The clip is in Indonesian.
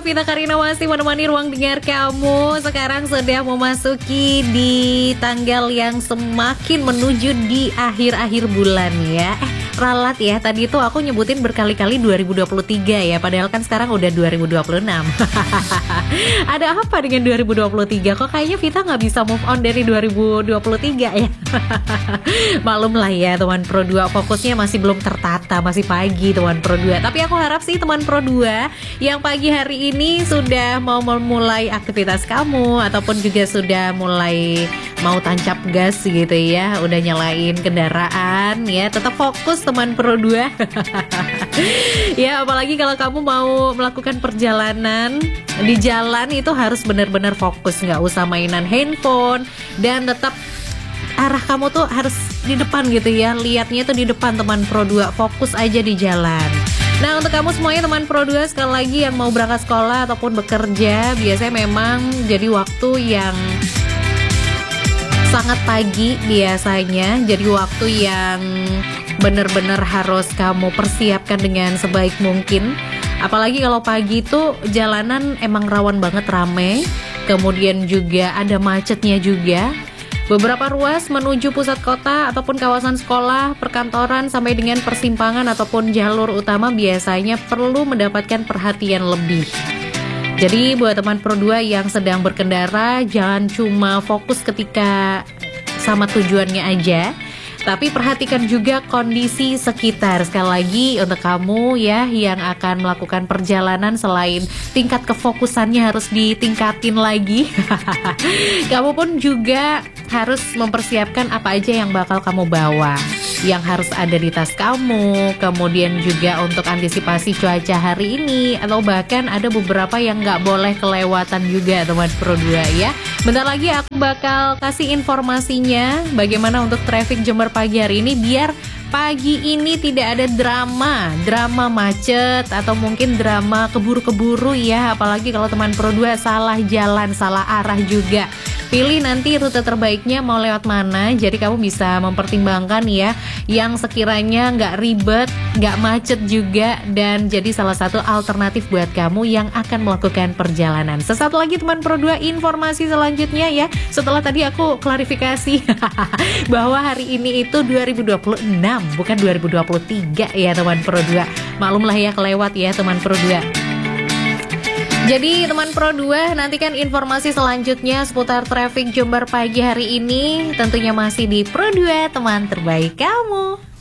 Vita Karina masih menemani ruang dengar kamu. Sekarang sudah memasuki di tanggal yang semakin menuju di akhir-akhir bulan ya. Ralat ya, tadi itu aku nyebutin berkali-kali 2023 ya, padahal kan sekarang udah 2026. Ada apa dengan 2023? Kok kayaknya Vita nggak bisa move on dari 2023 ya? Maklum lah ya teman Pro 2, fokusnya masih belum tertata, masih pagi teman Pro 2. Tapi aku harap sih teman Pro 2 yang pagi hari ini sudah mau memulai aktivitas kamu, ataupun juga sudah mulai mau tancap gas gitu ya, udah nyalain kendaraan ya, tetap fokus teman Pro 2. Ya, apalagi kalau kamu mau melakukan perjalanan di jalan itu harus benar-benar fokus, nggak usah mainan handphone, dan tetap arah kamu tuh harus di depan gitu ya, lihatnya tuh di depan teman Pro 2, fokus aja di jalan. Nah, untuk kamu semuanya teman Pro 2 sekali lagi yang mau berangkat sekolah ataupun bekerja, biasanya memang jadi waktu yang sangat pagi biasanya, jadi waktu yang benar-benar harus kamu persiapkan dengan sebaik mungkin. Apalagi kalau pagi itu jalanan emang rawan banget rame, kemudian juga ada macetnya juga. Beberapa ruas menuju pusat kota ataupun kawasan sekolah, perkantoran, sampai dengan persimpangan ataupun jalur utama biasanya perlu mendapatkan perhatian lebih. Jadi buat teman Pro 2 yang sedang berkendara, jangan cuma fokus ketika sama tujuannya aja, tapi perhatikan juga kondisi sekitar. Sekali lagi untuk kamu ya yang akan melakukan perjalanan, selain tingkat kefokusannya harus ditingkatin lagi, kamu pun juga harus mempersiapkan apa aja yang bakal kamu bawa, yang harus ada di tas kamu. Kemudian juga untuk antisipasi cuaca hari ini, atau bahkan ada beberapa yang nggak boleh kelewatan juga teman Pro 2 ya. Bentar lagi aku bakal kasih informasinya bagaimana untuk traffic Jember pagi hari ini, biar pagi ini tidak ada drama macet atau mungkin drama keburu-keburu ya. Apalagi kalau teman Pro 2 salah jalan, salah arah juga. Pilih nanti rute terbaiknya mau lewat mana, jadi kamu bisa mempertimbangkan ya, yang sekiranya nggak ribet, nggak macet juga, dan jadi salah satu alternatif buat kamu yang akan melakukan perjalanan. Sesaat lagi teman Pro 2 informasi selanjutnya ya, setelah tadi aku klarifikasi bahwa hari ini itu 2026 bukan 2023 ya teman Pro 2. Maklumlah ya, kelewat ya teman Pro 2. Jadi teman Pro 2, nantikan informasi selanjutnya seputar traffic Jember pagi hari ini, tentunya masih di Pro 2, teman terbaik kamu.